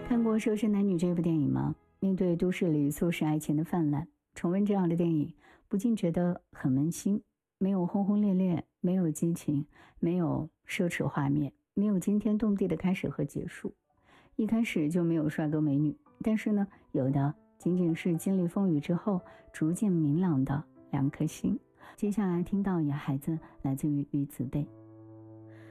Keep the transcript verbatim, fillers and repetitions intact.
看过《瘦身男女》这部电影吗？面对都市里速食爱情的泛滥，重温这样的电影，不禁觉得很温馨。没有轰轰烈烈，没有激情，没有奢侈画面，没有惊天动地的开始和结束。一开始就没有帅哥美女，但是呢，有的仅仅是经历风雨之后逐渐明朗的两颗心。接下来听到野孩子来自于于子贝。